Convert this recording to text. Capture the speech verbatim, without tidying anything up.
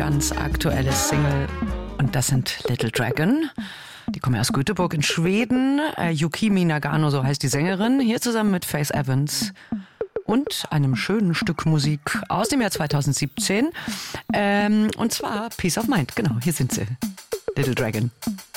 ganz aktuelles Single. Und das sind Little Dragon. Die kommen aus Göteborg in Schweden. Äh, Yukimi Nagano, so heißt die Sängerin. Hier zusammen mit Faith Evans. Und einem schönen Stück Musik aus dem Jahr zweitausendsiebzehn. Ähm, und zwar Peace of Mind. Genau, hier sind sie. Little Dragon.